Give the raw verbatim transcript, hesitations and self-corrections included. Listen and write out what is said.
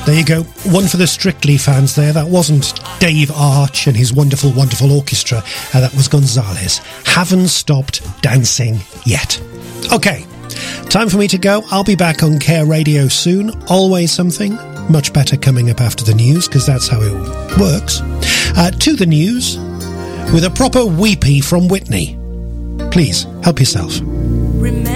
There you go. One for the Strictly fans there. That wasn't Dave Arch and his wonderful, wonderful orchestra. Uh, that was Gonzalez. Haven't stopped dancing yet. Okay, time for me to go. I'll be back on Care Radio soon. Always something much better coming up after the news, because that's how it works. Uh, to the news with a proper weepy from Whitney. Please, help yourself. Remember